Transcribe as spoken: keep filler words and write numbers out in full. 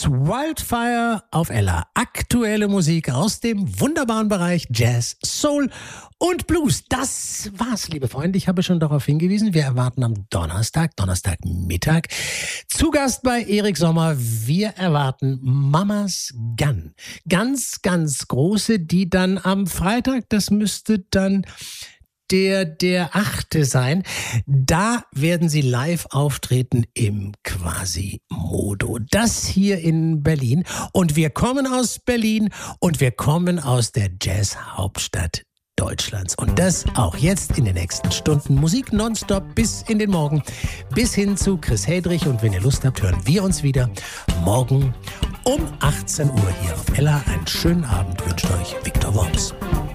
Worms, Wildfire auf Ella. Aktuelle Musik aus dem wunderbaren Bereich Jazz, Soul und Blues. Das war's, liebe Freunde. Ich habe schon darauf hingewiesen, wir erwarten am Donnerstag, Donnerstagmittag, zu Gast bei Erik Sommer. Wir erwarten Mamas Gun. Ganz, ganz große, die dann am Freitag, das müsste dann der der achte sein. Da werden sie live auftreten im Quasimodo. Das hier in Berlin. Und wir kommen aus Berlin und wir kommen aus der Jazz-Hauptstadt Deutschlands. Und das auch jetzt in den nächsten Stunden. Musik nonstop bis in den Morgen. Bis hin zu Chris Hedrich. Und wenn ihr Lust habt, hören wir uns wieder morgen um achtzehn Uhr hier auf Ella. Einen schönen Abend wünscht euch Viktor Worms.